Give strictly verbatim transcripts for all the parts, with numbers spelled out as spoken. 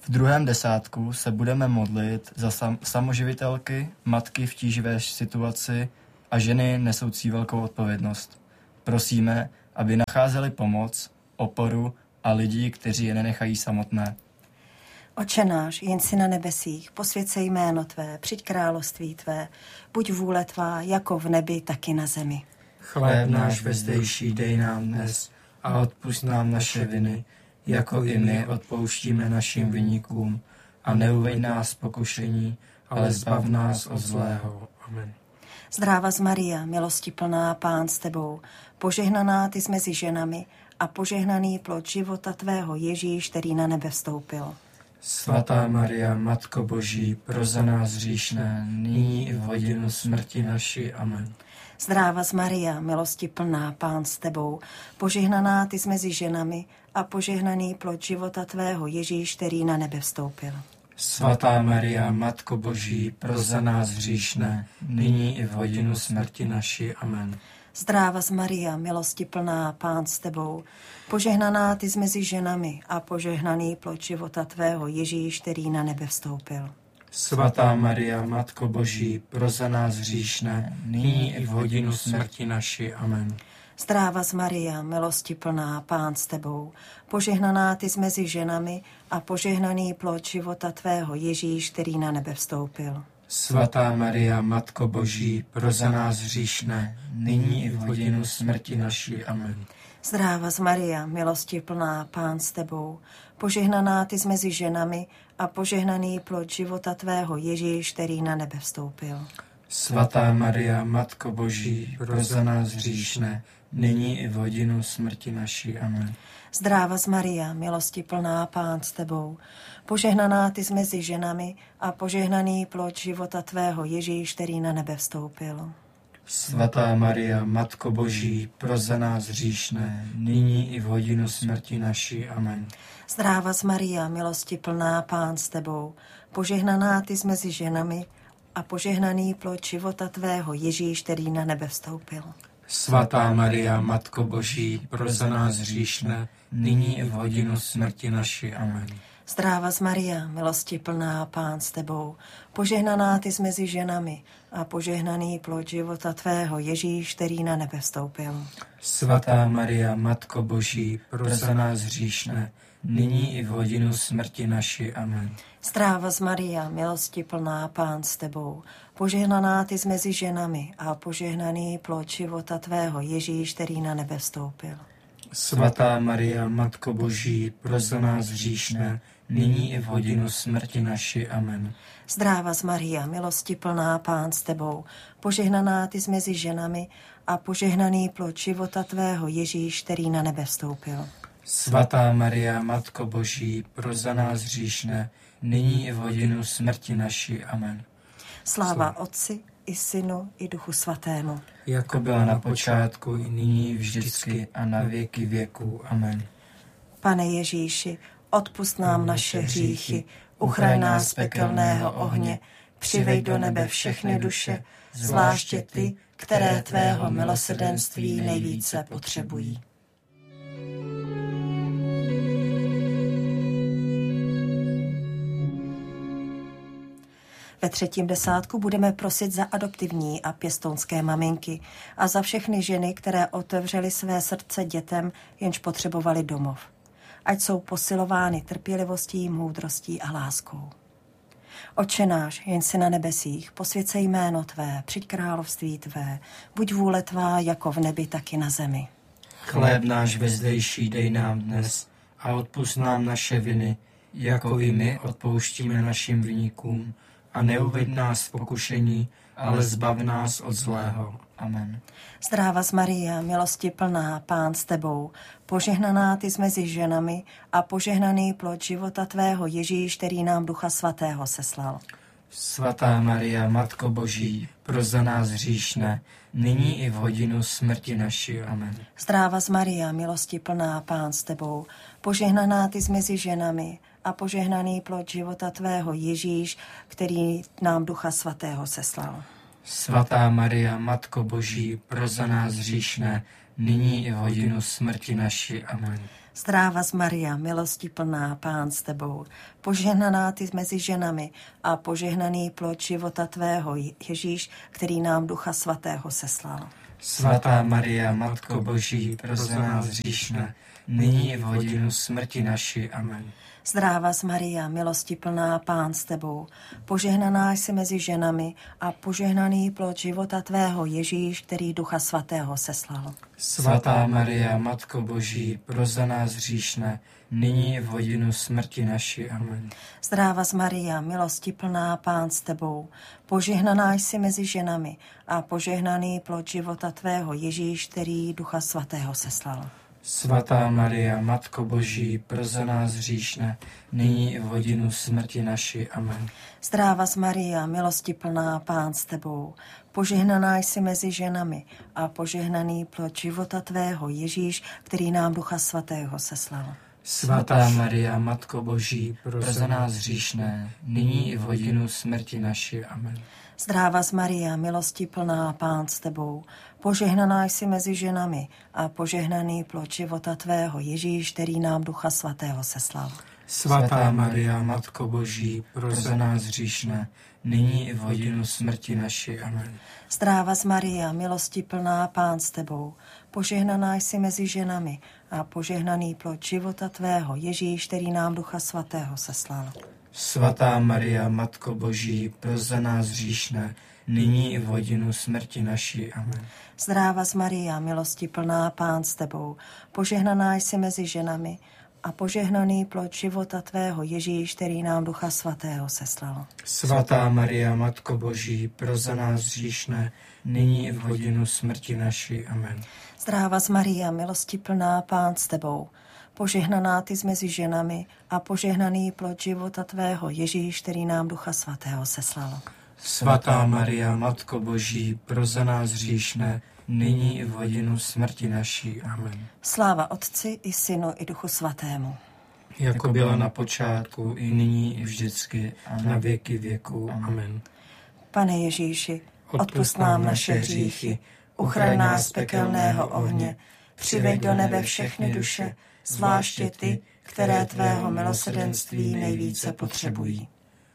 V druhém desátku se budeme modlit za sam- samoživitelky, matky v tíživé situaci a ženy nesoucí velkou odpovědnost. Prosíme, aby nacházeli pomoc, oporu a lidi, kteří je nenechají samotné. Otče náš, jen si na nebesích, posvěť se jméno Tvé, přijď království Tvé, buď vůle Tvá, jako v nebi, tak i na zemi. Chléb náš vezdejší dej nám dnes a odpusť nám naše viny, jako i my odpouštíme našim viníkům. A neuveď nás v pokušení, ale zbav nás od zlého. Amen. Zdráva z Maria, milosti plná, Pán s Tebou, požehnaná Ty jsi mezi ženami a požehnaný plod života Tvého Ježíš, který na nebe vstoupil. Svatá Maria, Matko Boží, pro za nás hříšné, nyní i v hodinu smrti naší. Amen. Zdráva z Maria, milosti plná, Pán s Tebou, požehnaná Ty jsi mezi ženami a požehnaný plod života Tvého Ježíš, který na nebe vstoupil. Svatá Maria, Matko Boží, pro za nás hříšné, nyní i v hodinu smrti naší. Amen. Zdráva z Maria, milosti plná, Pán s Tebou, požehnaná Ty jsi mezi ženami a požehnaný plod života Tvého Ježíš, který na nebe vstoupil. Svatá Maria, Matko Boží, pro za nás hříšné, nyní i v hodinu smrti naší. Amen. Zdráva z Maria, milosti plná, Pán s Tebou, požehnaná Ty jsi mezi ženami a požehnaný plod života Tvého Ježíš, který na nebe vstoupil. Svatá Maria, Matko Boží, pro za nás hříšné, nyní i v hodinu smrti naší. Amen. Zdráva z Maria, milosti plná, Pán s Tebou, požehnaná Ty jsi mezi ženami a požehnaný plod života Tvého Ježíš, který na nebe vstoupil. Svatá Maria, Matko Boží, pro za nás hříšné, nyní i v hodinu smrti naší. Amen. Zdráva z Maria, milosti plná, Pán s Tebou, požehnaná Ty jsi mezi ženami a požehnaný plod života Tvého Ježíš, který na nebe vstoupil. Svatá Maria, Matko Boží, pro za nás hříšné, nyní i v hodinu smrti naší. Amen. Zdráva z Maria, milosti plná, Pán s Tebou, požehnaná Ty jsi mezi ženami a požehnaný plod života Tvého Ježíš, který na nebe vstoupil. Svatá Maria, Matko Boží, pro za nás hříšné, nyní i v hodinu smrti naší. Amen. Zdráva z Maria, milosti plná, Pán s Tebou, požehnaná Ty jsi mezi ženami a požehnaný plod života Tvého Ježíš, který na nebe vstoupil. Svatá Maria, Matko Boží, pro za nás hříšné, nyní i v hodinu smrti naší. Amen. Zdráva z Maria, milosti plná, Pán s Tebou, požehnaná Ty jsi mezi ženami a požehnaný plod života Tvého Ježíš, který na nebe vstoupil. Svatá Maria, Matko Boží, pro za nás hříšné, nyní i v hodinu smrti naší. Amen. Zdráva z Maria, milosti plná, Pán s Tebou, požehnaná Ty jsi mezi ženami a požehnaný plod života Tvého Ježíš, který na nebe vstoupil. Svatá Maria, Matko Boží, pro za nás hříšné, nyní i v hodinu smrti naší. Amen. Sláva Otci i Synu i Duchu Svatému. Jako byla na počátku, i nyní, vždycky a na věky věků. Amen. Pane Ježíši, odpusť nám naše hříchy, uchraň nás z pekelného ohně, přivej do nebe všechny duše, zvláště ty, které Tvého milosrdenství nejvíce potřebují. Ve třetím desátku budeme prosit za adoptivní a pěstounské maminky a za všechny ženy, které otevřely své srdce dětem, jenž potřebovali domov. Ať jsou posilovány trpělivostí, moudrostí a láskou. Otče náš, jen si na nebesích, posvěť se jméno Tvé, přijď království Tvé, buď vůle Tvá jako v nebi, tak i na zemi. Chléb náš vezdejší dej nám dnes a odpusť nám naše viny, jako i my odpouštíme našim viníkům. A neuveď nás v pokušení, ale zbav nás od zlého. Amen. Zdráva z Maria, milosti plná, Pán s Tebou, požehnaná Ty jsi mezi ženami a požehnaný plod života Tvého Ježíš, který nám Ducha Svatého seslal. Svatá Maria, Matko Boží, pros za nás hříšné, nyní i v hodinu smrti naší. Amen. Zdráva z Maria, milosti plná, Pán s Tebou, požehnaná Ty jsi mezi ženami a požehnaný plod života Tvého Ježíš, který nám Ducha Svatého seslal. Svatá Maria, Matko Boží, pros za nás hříšné, nyní i v hodinu smrti naší. Amen. Zdráva z Maria, milosti plná, Pán s tebou, požehnaná ty mezi ženami a požehnaný plod života tvého, Ježíš, který nám Ducha Svatého seslal. Svatá Maria, Matko Boží, pros za nás hříšné, nyní i v hodinu smrti naší. Amen. Zdráva z Maria, milosti plná, Pán s tebou, požehnaná jsi mezi ženami a požehnaný plod života tvého, Ježíš, který Ducha Svatého seslal. Svatá Maria, Matko Boží, pros za nás hříšné, nyní i v hodinu smrti naší. Amen. Zdráva z Maria, milosti plná, Pán s tebou, požehnaná jsi mezi ženami a požehnaný plod života tvého, Ježíš, který Ducha Svatého seslal. Svatá Maria, Matko Boží, pros za nás hříšné, nyní i v hodinu smrti naší. Amen. Zdráva z Maria, milosti plná, Pán s tebou, požehnaná jsi mezi ženami a požehnaný plod života tvého, Ježíš, který nám Ducha Svatého seslal. Svatá Maria, Matko Boží, pros za nás hříšné, nyní i v hodinu smrti naší. Amen. Zdráva z Maria, milosti plná, Pán s tebou, požehnaná jsi mezi ženami a požehnaný plod života tvého, Ježíš, který nám Ducha Svatého seslal. Svatá Maria, Matko Boží, pros za nás hříšné, nyní i v hodinu smrti naší. Amen. Zdráva z Maria, milosti plná, Pán s tebou, požehnaná jsi mezi ženami a požehnaný plod života tvého, Ježíš, který nám Ducha Svatého seslal. Svatá Maria, Matko Boží, pros za nás hříšné, nyní i v hodinu smrti naší. Amen. Zdráva z Maria, milosti plná, Pán s tebou, požehnaná jsi mezi ženami a požehnaný plod života tvého, Ježíš, který nám Ducha Svatého seslal. Svatá Maria, Matko Boží, pros za nás hříšné, nyní i v hodinu smrti naší. Amen. Zdráva z Maria, milosti plná, Pán s tebou, požehnaná ty mezi ženami a požehnaný plod života tvého, Ježíš, který nám Ducha Svatého seslal. Svatá Maria, Matko Boží, pros za nás hříšné, nyní i v hodinu smrti naší. Amen. Sláva Otci i Synu i Duchu Svatému. Jako byla na počátku, i nyní, i vždycky, a na věky věků. Amen. Pane Ježíši, odpusť nám naše hříchy, uchraň nás z pekelného ohně, přiveď do nebe všechny duše, zvláště ty, které tvého milosrdenství nejvíce potřebují.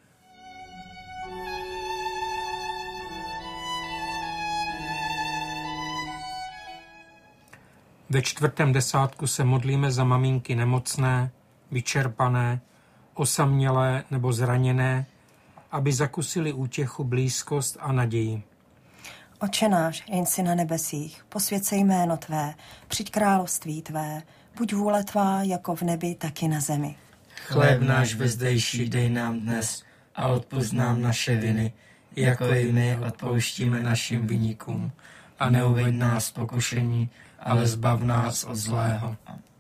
Ve čtvrtém desátku se modlíme za maminky nemocné, vyčerpané, osamělé nebo zraněné, aby zakusili útěchu, blízkost a naději. Otče náš, jen jsi na nebesích, posvěť se jméno tvé, přijď království tvé, buď vůle tvá jako v nebi, tak i na zemi. Chléb náš vezdejší dej nám dnes a odpusť nám naše viny, jako i my odpouštíme našim viníkům. A neuveď nás v pokušení, ale zbav nás od zlého.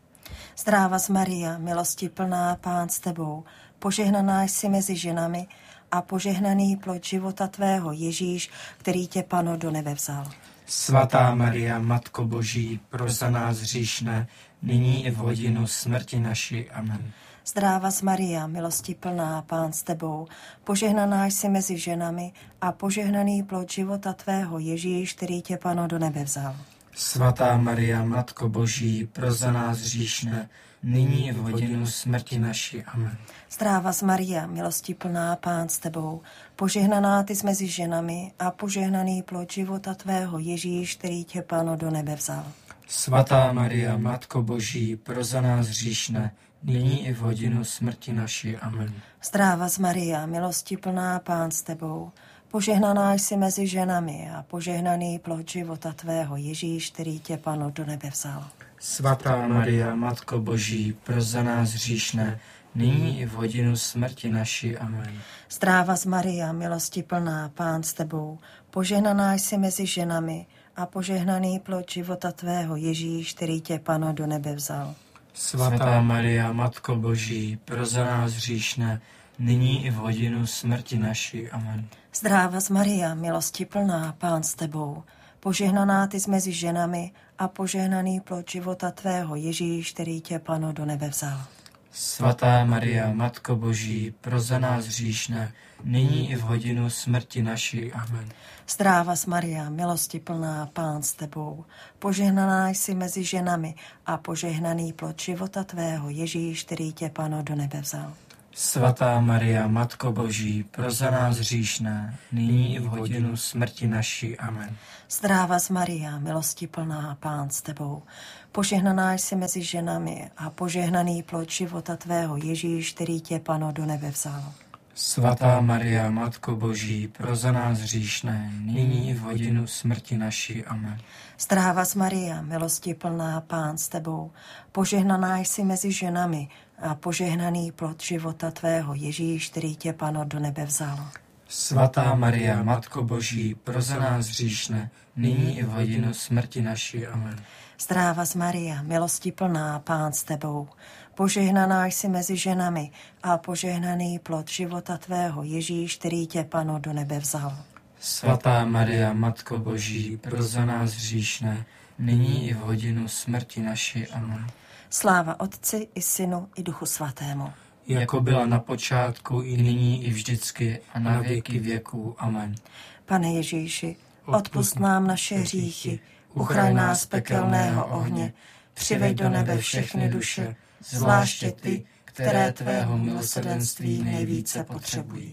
Zdráva z Maria, milosti plná, Pán s tebou, požehnaná jsi mezi ženami a požehnaný plod života tvého, Ježíš, který tě, Pano, do nebe vzal. Svatá Maria, Matko Boží, pros za nás hříšné, nyní i v hodinu smrti naší. Amen. Zdráva z Maria, milosti plná, Pán s tebou, požehnaná jsi mezi ženami a požehnaný plod života tvého, Ježíš, který tě, Pano, do nebe vzal. Svatá Maria, Matko Boží, pros za nás hříšné, nyní i v hodinu smrti naší. Amen. Zdráva z Maria, milosti plná, Pán s tebou, požehnaná ty mezi ženami a požehnaný plod života tvého, Ježíš, který tě, Pano, do nebe vzal. Svatá Maria, Matko Boží, pros za nás hříšné, nyní i v hodinu smrti naší. Amen. Zdráva z Maria, milosti plná, Pán s tebou, požehnaná jsi mezi ženami a požehnaný plod života tvého, Ježíš, který tě, Pano, do nebe vzal. Svatá Maria, Matko Boží, pros za nás hříšné, nyní i v hodinu smrti naší. Amen. Zdráva z Maria, milosti plná, Pán s tebou, požehnaná jsi mezi ženami a požehnaný plod života tvého, Ježíš, který tě, Pano, do nebe vzal. Svatá Maria, Matko Boží, pros za nás hříšné, nyní i v hodinu smrti naší. Amen. Zdráva z Maria, milosti plná, Pán s tebou, požehnaná ty mezi ženami a požehnaný plod života tvého, Ježíš, který tě, Pano, do nebe vzal. Svatá Maria, Matko Boží, pro za nás hříšné, nyní i v hodinu smrti naší. Amen. Zdráva Maria, milosti plná, Pán s tebou, požehnaná jsi mezi ženami a požehnaný plod života tvého, Ježíš, který tě, Pano, do nebe vzal. Svatá Maria, Matko Boží, pro za nás hříšné, nyní i v hodinu smrti naší. Amen. Zdráva Maria, milosti plná, Pán s tebou, požehnaná jsi mezi ženami a požehnaný plod života tvého, Ježíš, který tě, Pano, do nebe vzal. Svatá Maria, Matko Boží, pro za nás hříšné, nyní i v hodinu smrti naší. Amen. Zdráva Maria, milosti plná, Pán s tebou, požehnaná jsi mezi ženami a požehnaný plod života tvého, Ježíš, který tě, Pano, do nebe vzal. Svatá Maria, Matko Boží, pro za nás hříšné, nyní i v hodinu smrti naší. Amen. Zdráva Maria, milosti plná, Pán s tebou, požehnaná jsi mezi ženami a požehnaný plod života tvého, Ježíš, který tě, Pano, do nebe vzal. Svatá Maria, Matko Boží, pro za nás hříšné, nyní i v hodinu smrti naší. Amen. Sláva Otci i Synu i Duchu Svatému. Jako byla na počátku, i nyní, i vždycky, a na věky věků. Amen. Pane Ježíši, odpusť nám naše hříchy, uchraň nás z pekelného ohně, přiveď do nebe všechny duše, zvláště ty, které tvého milosrdenství nejvíce potřebují.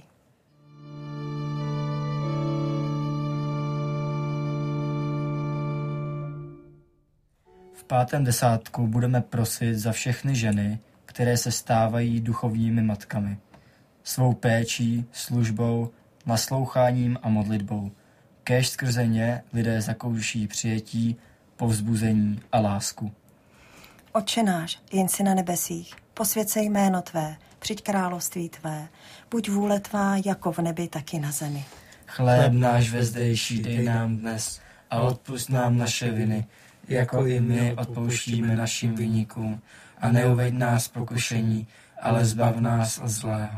V pátém desátku budeme prosit za všechny ženy, které se stávají duchovními matkami. Svou péčí, službou, nasloucháním a modlitbou. Kéž skrze ně lidé zakouší přijetí, povzbuzení a lásku. Otče náš, jen si na nebesích, posvěť se jméno tvé, přijď království tvé, buď vůle tvá jako v nebi, tak i na zemi. Chléb náš vezdejší dej nám dnes a odpusť nám naše viny, jako i my odpouštíme našim viníkům. A neuveď nás pokušení, ale zbav nás od zlého.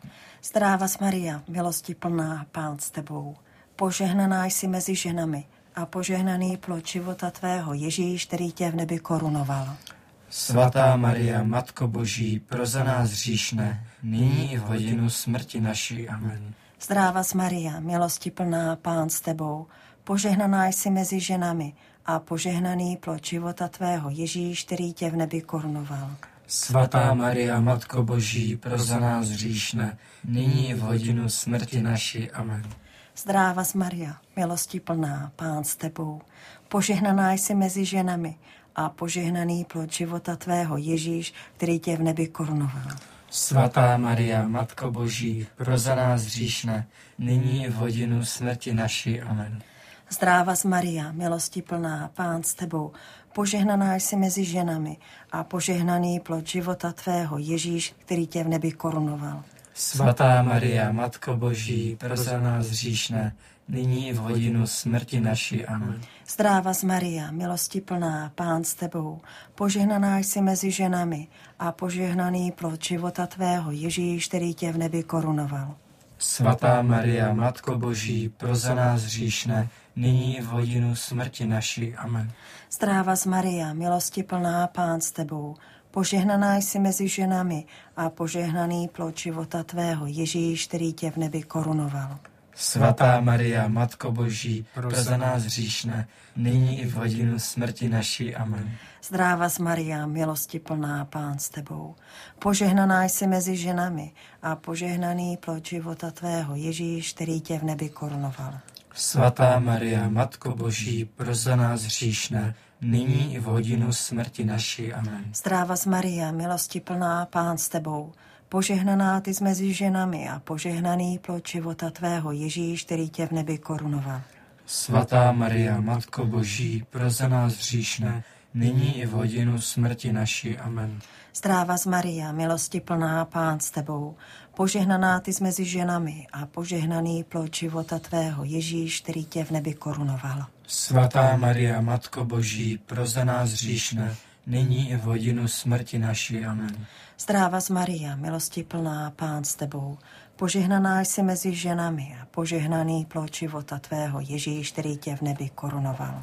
Zdráva Maria, milosti plná, Pán s tebou, požehnaná jsi mezi ženami a požehnaný plod života tvého, Ježíš, který tě v nebi korunoval. Svatá Maria, Matko Boží, pro za nás hříšné, nyní i v hodinu smrti naší. Amen. Zdráva Maria, milosti plná, Pán s tebou, požehnaná jsi mezi ženami a požehnaný plod života tvého, Ježíš, který tě v nebi korunoval. Svatá Maria, Matko Boží, pro za nás hříšné, nyní i v hodinu smrti naší. Amen. Zdráva Maria, milosti plná, Pán s tebou, požehnaná jsi mezi ženami a požehnaný plod života tvého, Ježíš, který tě v nebi korunoval. Svatá Maria, Matko Boží, pro za nás hříšné, nyní i v hodinu smrti naší. Amen. Zdráva Maria, milosti plná, Pán s tebou, požehnaná jsi mezi ženami a požehnaný plod života tvého, Ježíš, který tě v nebi korunoval. Svatá Maria, Matko Boží, pro za nás hříšné, nyní i v hodinu smrti naší. Amen. Zdráva Maria, milosti plná, Pán s tebou, požehnaná jsi mezi ženami a požehnaný plod života tvého, Ježíš, který tě v nebi korunoval. Svatá Maria, Matko Boží, pro za nás hříšné, nyní i v hodinu smrti naší. Amen. Zdráva Maria, milosti plná, Pán s tebou, požehnaná jsi mezi ženami a požehnaný plod života tvého, Ježíš, který tě v nebi korunoval. Svatá Maria, Matko Boží, pro za nás hříšné, nyní i v hodinu smrti naší. Amen. Zdráva Maria, milosti plná, Pán s tebou, požehnaná jsi mezi ženami a požehnaný plod života tvého, Ježíš, který tě v nebi korunoval. Svatá Maria, Matko Boží, pro za nás hříšné, nyní i v hodinu smrti naší. Amen. Zdráva Maria, milosti plná, Pán s tebou, požehnaná ty jsi mezi ženami a požehnaný plod života tvého, Ježíš, který tě v nebi korunoval. Svatá Maria, Matko Boží, pro za nás hříšné, nyní i v hodinu smrti naší. Amen. Zdráva Maria, milosti plná, Pán s tebou, požehnaná ty jsi mezi ženami a požehnaný plod života tvého, Ježíš, který tě v nebi korunoval. Svatá Maria, Matko Boží, pro za nás hříšné, nyní i v hodinu smrti naší. Amen. Zdráva Maria, milosti plná, Pán s tebou, požehnaná jsi mezi ženami a požehnaný plod života tvého, Ježíš, který tě v nebi korunoval.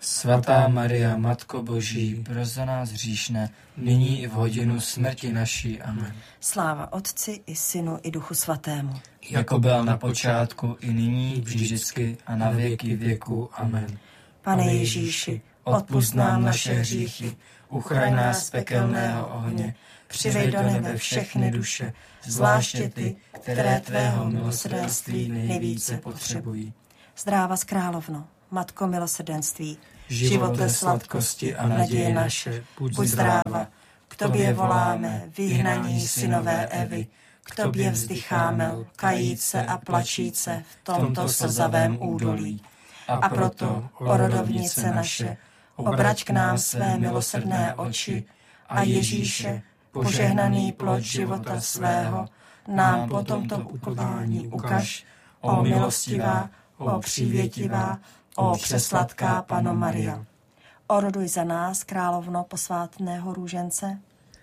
Svatá Maria, Matko Boží, pros za nás hříšné, nyní i v hodinu smrti naší. Amen. Sláva Otci i Synu i Duchu Svatému. jako byl na počátku, i nyní, vždycky a na věky věku. Amen. Pane Ježíši, odpusť nám naše hříchy, uchraň nás z pekelného ohně, přivej do nebe všechny duše, zvláště ty, které tvého milosrdenství nejvíce potřebují. Zdráva z královno, Matko milosrdenství, živote, sladkosti a naděje naše, buď zdráva. K tobě voláme, vyhnaní synové Evy, k tobě vzdycháme, kajíce a plačíce v tomto slzavém údolí. A proto, o rodovnice naše, obrať k nám své milosrdné oči a Ježíše, požehnaný plod života svého, nám po tomto ukování ukaž, o milostivá, o přívětivá, o přesladká Panno Maria. Oroduj za nás, královno posvátného růžence,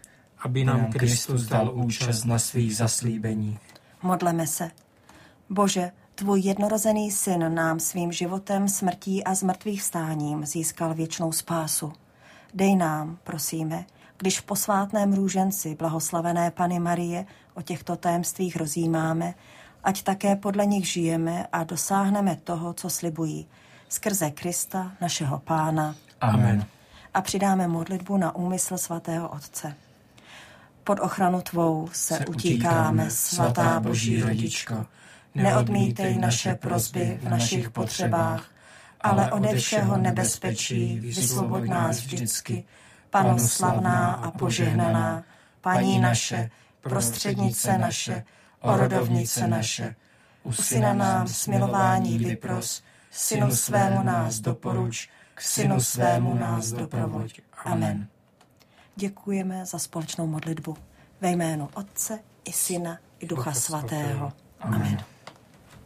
aby nám Kristus dal účast na svých zaslíbeních. modleme se. Bože, tvůj jednorozený syn nám svým životem, smrtí a zmrtvých vstáním získal věčnou spásu. Dej nám, prosíme, když v posvátném růženci blahoslavené Panny Marie o těchto tajemstvích rozjímáme, ať také podle nich žijeme a dosáhneme toho, co slibují, skrze Krista, našeho Pána. Amen. A přidáme modlitbu na úmysl svatého Otce. Pod ochranu tvou se, se utíkáme, svatá Boží rodičko. Neodmítej naše prosby v našich potřebách, ale ode všeho nebezpečí vysvoboď nás vždycky. Panno slavná a požehnaná, Paní naše, prostřednice naše, orodovnice naše, u syna nám smilování vypros, synu svému nás doporuč, k synu svému nás doprovoď. Amen. Děkujeme za společnou modlitbu. Ve jménu Otce i Syna i Ducha Svatého. Amen.